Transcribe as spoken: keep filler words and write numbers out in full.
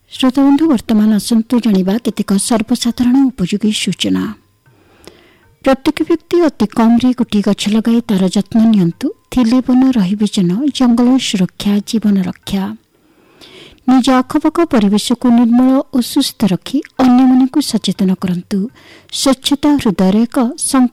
श्रोताबंधु वर्तमान आसतु जानिबा केतेक सर्वसाधारण उपयोगी सूचना। प्रत्येक व्यक्ति अति कम रे गोटे गछ लगाई तार जत्न नियंतु। थिले वन रहिबे जन जंगल सुरक्षा जीवन रक्षा। निज आखपाख परिवेश को निर्मल और सुस्थ रखी अन्य मन को सचेतन करंतु। स्वच्छता हृदय एक